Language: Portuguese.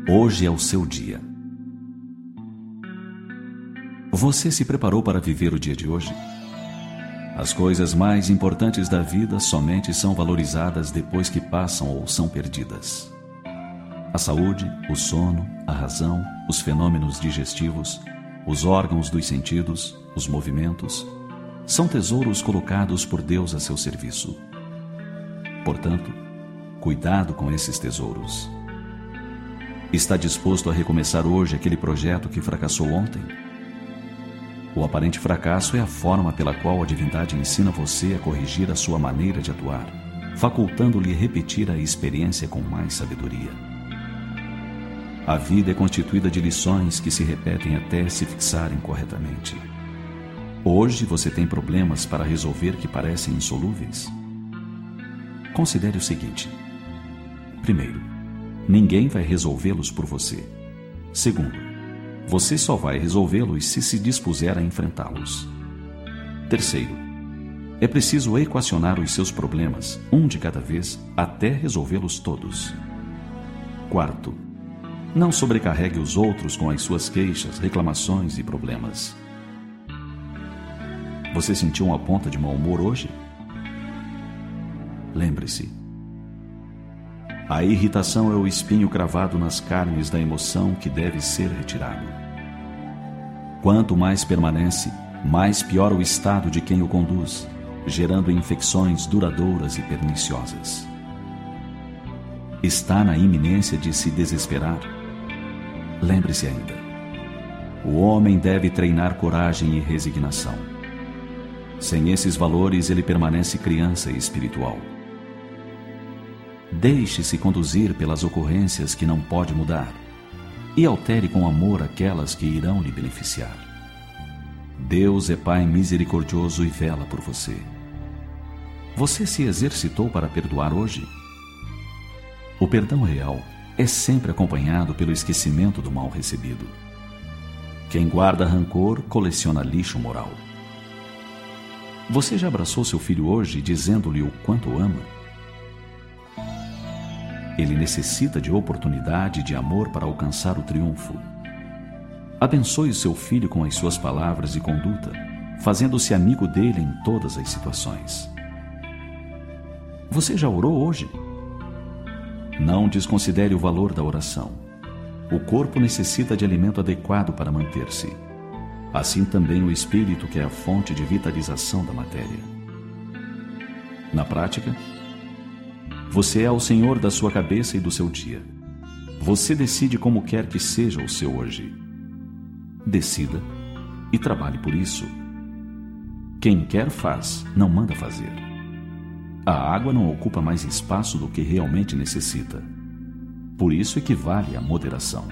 Hoje é o seu dia. Você se preparou para viver o dia de hoje? As coisas mais importantes da vida somente são valorizadas depois que passam ou são perdidas. A saúde, o sono, a razão, os fenômenos digestivos, os órgãos dos sentidos, os movimentos, são tesouros colocados por Deus a seu serviço. Portanto, cuidado com esses tesouros. Está disposto a recomeçar hoje aquele projeto que fracassou ontem? O aparente fracasso é a forma pela qual a divindade ensina você a corrigir a sua maneira de atuar, facultando-lhe repetir a experiência com mais sabedoria. A vida é constituída de lições que se repetem até se fixarem corretamente. Hoje você tem problemas para resolver que parecem insolúveis? Considere o seguinte. Primeiro, ninguém vai resolvê-los por você. Segundo, você só vai resolvê-los se dispuser a enfrentá-los. Terceiro, é preciso equacionar os seus problemas, um de cada vez, até resolvê-los todos. Quarto, não sobrecarregue os outros com as suas queixas, reclamações e problemas. Você sentiu uma ponta de mau humor hoje? Lembre-se, a irritação é o espinho cravado nas carnes da emoção que deve ser retirado. Quanto mais permanece, mais piora o estado de quem o conduz, gerando infecções duradouras e perniciosas. Está na iminência de se desesperar? Lembre-se ainda, o homem deve treinar coragem e resignação. Sem esses valores, ele permanece criança espiritual. Deixe-se conduzir pelas ocorrências que não pode mudar e altere com amor aquelas que irão lhe beneficiar. Deus é Pai misericordioso e vela por você. Você se exercitou para perdoar hoje? O perdão real é sempre acompanhado pelo esquecimento do mal recebido. Quem guarda rancor coleciona lixo moral. Você já abraçou seu filho hoje dizendo-lhe o quanto o ama? Ele necessita de oportunidade e de amor para alcançar o triunfo. Abençoe o seu filho com as suas palavras e conduta, fazendo-se amigo dele em todas as situações. Você já orou hoje? Não desconsidere o valor da oração. O corpo necessita de alimento adequado para manter-se. Assim também o espírito, que é a fonte de vitalização da matéria. Na prática, você é o senhor da sua cabeça e do seu dia. Você decide como quer que seja o seu hoje. Decida e trabalhe por isso. Quem quer faz, não manda fazer. A água não ocupa mais espaço do que realmente necessita. Por isso equivale à moderação.